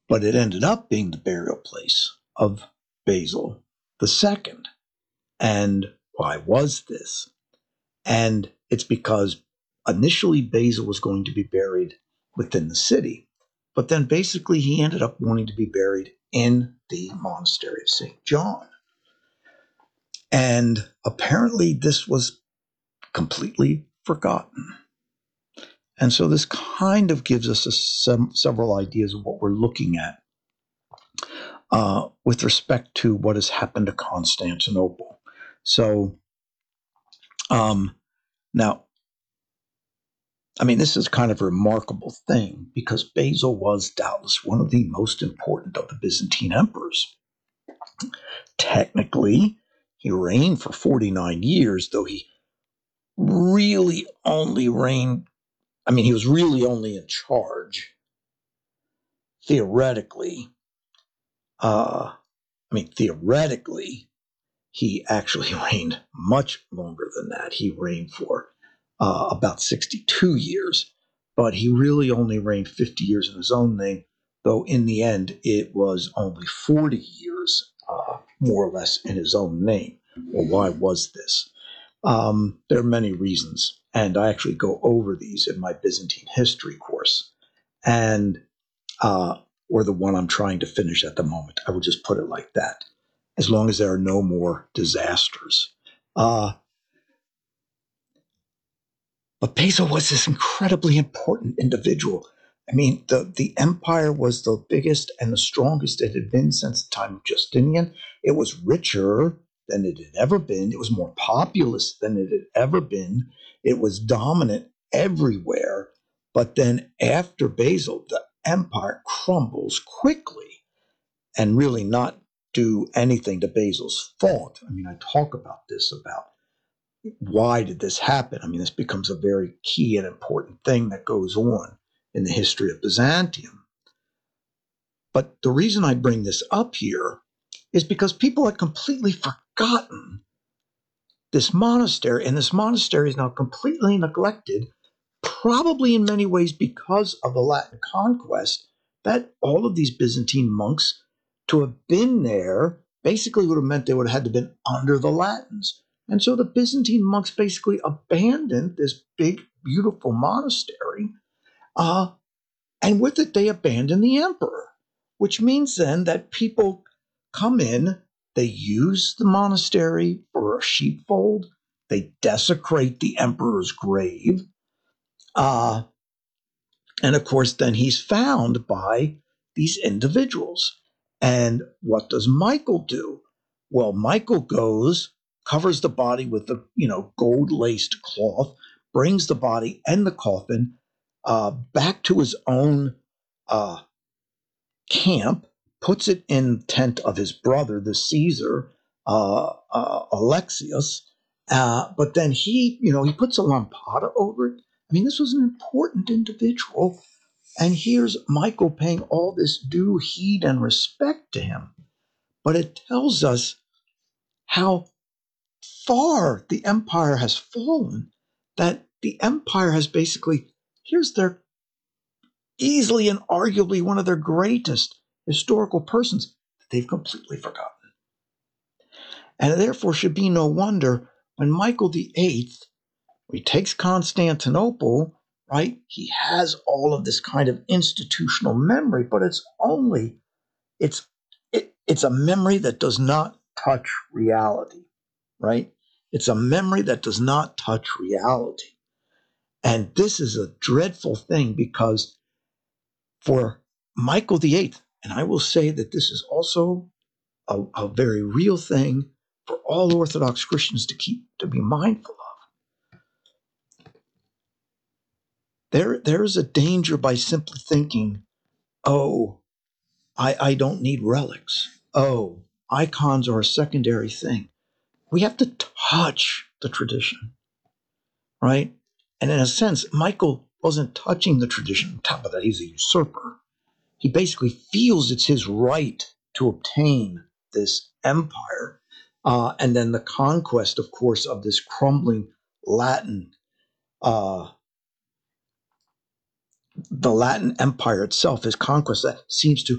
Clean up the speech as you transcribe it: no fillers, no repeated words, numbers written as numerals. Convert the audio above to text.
but it ended up being the burial place of Basil II. And why was this? And it's because initially Basil was going to be buried within the city, but then basically he ended up wanting to be buried in the monastery of St. John. And apparently this was completely forgotten. And so this kind of gives us several ideas of what we're looking at with respect to what has happened to Constantinople. So now, I mean, this is kind of a remarkable thing because Basil was doubtless one of the most important of the Byzantine emperors. Technically, he reigned for 49 years, though he really only reigned, I mean, he was really only in charge, theoretically. Theoretically, he actually reigned much longer than that. He reigned for about 62 years, but he really only reigned 50 years in his own name, though in the end it was only 40 years, more or less, in his own name. Well, why was this? There are many reasons, and I actually go over these in my Byzantine history course, and or the one I'm trying to finish at the moment. I will just put it like that, as long as there are no more disasters. But Basil was this incredibly important individual. I mean, the empire was the biggest and the strongest it had been since the time of Justinian. It was richer than it had ever been. It was more populous than it had ever been. It was dominant everywhere. But then after Basil, the empire crumbles quickly, and really not do anything to Basil's fault. I mean, I talk about this, about why did this happen? I mean, this becomes a very key and important thing that goes on in the history of Byzantium. But the reason I bring this up here is because people had completely forgotten this monastery, and this monastery is now completely neglected, probably in many ways because of the Latin conquest, that all of these Byzantine monks, to have been there, basically would have meant they would have had to have been under the Latins. And so the Byzantine monks basically abandoned this big, beautiful monastery, and with it they abandoned the emperor, which means then that people come in, they use the monastery for a sheepfold, they desecrate the emperor's grave, and of course then he's found by these individuals. And what does Michael do? Well, Michael goes, covers the body with the gold-laced cloth, brings the body and the coffin back to his own camp, puts it in the tent of his brother, the Caesar, Alexius. But then he puts a lampada over it. I mean, this was an important individual. And here's Michael paying all this due heed and respect to him. But it tells us how far the empire has fallen, that the empire has basically, here's their easily and arguably one of their greatest historical persons that they've completely forgotten. And therefore should be no wonder when Michael VIII, he takes Constantinople, right? He has all of this kind of institutional memory, but it's a memory that does not touch reality, right? It's a memory that does not touch reality. And this is a dreadful thing because for Michael VIII, and I will say that this is also a very real thing for all Orthodox Christians to be mindful of. There is a danger by simply thinking, oh, I don't need relics. Oh, icons are a secondary thing. We have to touch the tradition, right? And in a sense, Michael wasn't touching the tradition. On top of that, he's a usurper. He basically feels it's his right to obtain this empire. And then the conquest, of course, of this crumbling Latin, the Latin Empire itself, his conquest, that seems to